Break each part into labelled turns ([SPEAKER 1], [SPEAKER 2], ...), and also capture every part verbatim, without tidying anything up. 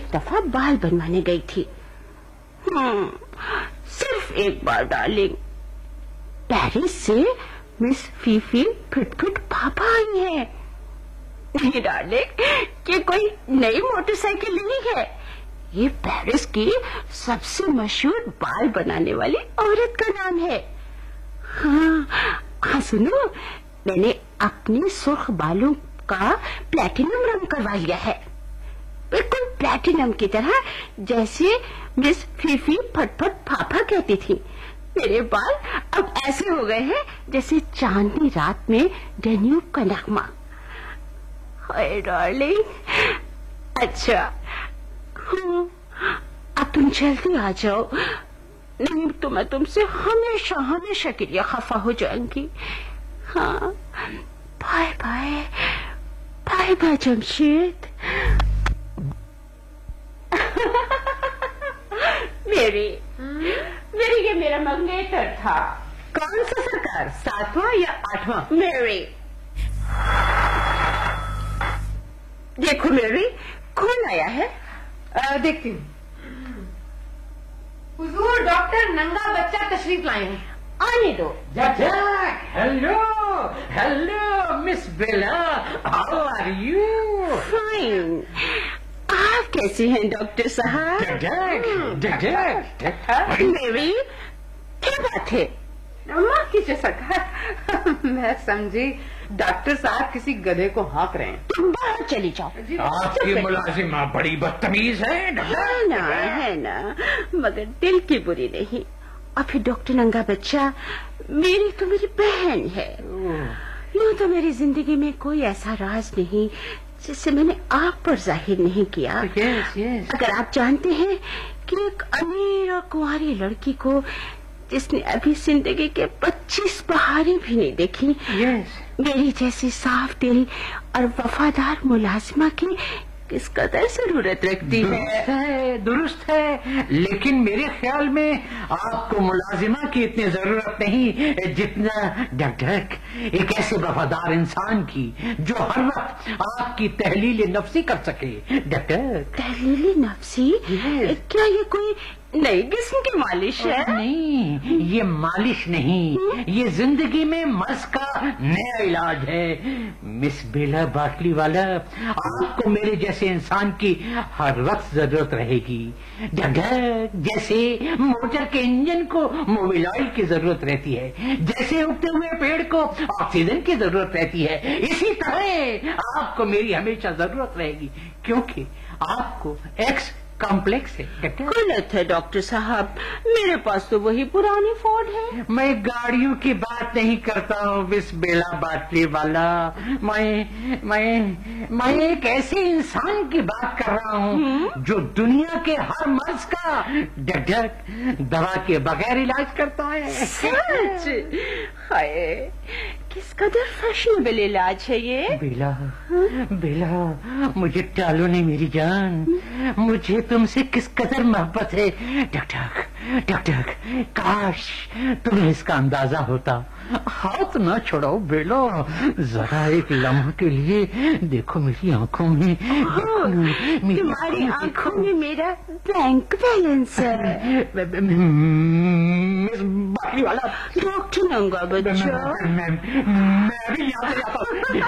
[SPEAKER 1] एक दफा बाल बनवाने गई थी। हम्म, सिर्फ एक बार डार्लिंग। पेरिस से मिस फीफी फिटफिट पापा आई है। नहीं डार्लिंग, ये कोई नई मोटरसाइकिल नहीं है, ये पेरिस की सबसे मशहूर बाल बनाने वाली औरत का नाम है। हाँ, हाँ सुनो, मैंने अपने सुर्ख बालों का प्लैटिनम रंग करवा लिया है, बिल्कुल प्लैटिनम की तरह, जैसे मिस फीफी फटफट फाफा कहती थी। मेरे बाल अब ऐसे हो गए हैं जैसे चांदनी रात में डेन्यूब का नगमा। हाय डार्लिंग, अच्छा हाँ, अब तुम जल्दी आ जाओ, नहीं तो मैं तुमसे हमेशा हमेशा के लिए खफा हो जाऊंगी। हाँ, bye bye, bye bye Jamshed. मेरी मेरी ये मेरा मंगेतर था।
[SPEAKER 2] कौन सा सरकार, सातवां या आठवां?
[SPEAKER 1] मेरी देखो मेरी, कौन आया है?
[SPEAKER 2] आ, देखती हूँ। हुजूर डॉक्टर नंगा बच्चा तशरीफ लाए हैं, आने दो।
[SPEAKER 3] Hello hello miss Bela, how are you?
[SPEAKER 1] Fine, आप कैसे हैं डॉक्टर साहब? मेरी क्या बात है?
[SPEAKER 2] माफ कीजिए सरकार, मैं समझी डॉक्टर साहब किसी गधे को हाँक रहे हैं।
[SPEAKER 1] तुम बाहर चली जाओ।
[SPEAKER 3] आपकी मुलाजिमा बड़ी बदतमीज है।
[SPEAKER 1] है ना, है ना, मगर दिल की बुरी नहीं। और फिर डॉक्टर नंगा बच्चा मेरी तो मेरी बहन है। यूं तो मेरी जिंदगी में कोई ऐसा राज नहीं जिसे मैंने आप पर जाहिर नहीं किया।
[SPEAKER 2] yes, yes.
[SPEAKER 1] अगर आप जानते हैं कि एक अमीर और कुंवारी लड़की को जिसने अभी जिंदगी के पच्चीस बहारें भी नहीं देखी,
[SPEAKER 2] yes.
[SPEAKER 1] मेरी जैसी साफ दिल और वफादार मुलाजिमा की किस कदर जरूरत रखती
[SPEAKER 3] दुरुस्त
[SPEAKER 1] है।
[SPEAKER 3] है दुरुस्त है, लेकिन मेरे ख्याल में आपको मुलाजिमा की इतनी जरूरत नहीं जितना डॉक्टर एक ऐसे वफादार इंसान की जो हर वक्त आपकी तहलील नफ्सी कर सके। डॉक्टर
[SPEAKER 1] तहलील नफ्सी?
[SPEAKER 3] Yes.
[SPEAKER 1] क्या ये कोई नई किस्म की मालिश है?
[SPEAKER 3] नहीं, ये मालिश नहीं, ये जिंदगी में मर्ज का नया इलाज है। मिस बेला बाटली वाला, आपको मेरे जैसे इंसान की हर वक्त जरूरत रहेगी। डॉक्टर, जैसे मोटर के इंजन को मोबिल ऑयल की जरूरत रहती है, जैसे उगते हुए पेड़ को ऑक्सीजन की जरूरत रहती है, इसी तरह आपको मेरी हमेशा जरूरत रहेगी, क्योंकि आपको एक्स कॉम्प्लेक्स है।
[SPEAKER 1] गलत है डॉक्टर साहब, मेरे पास तो वही पुरानी फोर्ड है।
[SPEAKER 3] मैं गाड़ियों की बात नहीं करता हूँ मिस बेला बाटली वाला, मैं मैं मैं एक ऐसे इंसान की बात कर रहा हूँ जो दुनिया के हर मर्ज का डॉक्टर दवा के बगैर इलाज करता है।
[SPEAKER 1] सच? हाय, किस कदर फैशनेबल इलाज है ये।
[SPEAKER 3] बेला, बेला, मुझे टालो नहीं मेरी जान, मुझे तुमसे किस कदर मोहब्बत है। डॉक्टर, डॉक्टर, काश तुम्हें इसका अंदाजा होता। हाथ ना छोड़ाओ बेलो, जरा एक लम्हे के लिए देखो मेरी आंखों में।
[SPEAKER 1] तुम्हारी आंखों में मेरा बैंक बैलेंस है।
[SPEAKER 3] मिस बाटली वाला,
[SPEAKER 1] डॉक्टर नंगा बच्चा,
[SPEAKER 3] मैं मैं भी यहाँ से जाता हूँ।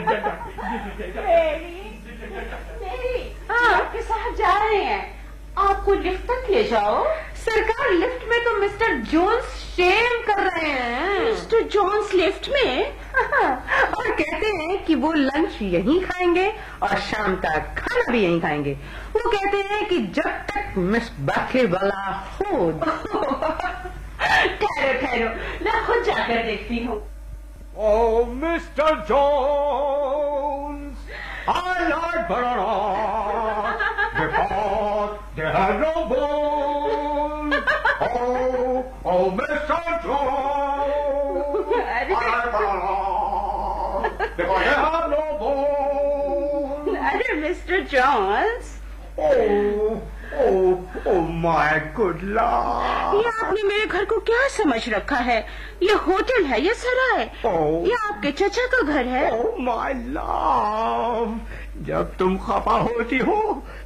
[SPEAKER 1] आपके साथ जा रहे हैं, आपको लिफ्ट तक ले जाओ।
[SPEAKER 2] सरकार, लिफ्ट में तो मिस्टर जोन्स शेम कर रहे हैं।
[SPEAKER 1] मिस्टर जोन्स लिफ्ट में?
[SPEAKER 2] और कहते हैं कि वो लंच यहीं खाएंगे और शाम तक खाना भी यहीं खाएंगे। वो कहते हैं कि जब तक मिस बाटली वाला हो।
[SPEAKER 1] ठहरो ठहरो, मैं खुद जाकर देखती हूँ।
[SPEAKER 4] Oh, Mister Jones, I like banana because they have no bones. Oh, oh, Mister Jones, I like banana because they have no bones.
[SPEAKER 1] अरे mister Johns,
[SPEAKER 4] Oh, oh, oh, my good lord.
[SPEAKER 1] ये आपने मेरे घर को क्या समझ रखा है? ये होटल है या सराय?
[SPEAKER 4] Oh.
[SPEAKER 1] ये आपके चचा का घर है?
[SPEAKER 4] Oh, my love. जब तुम खफा होती हो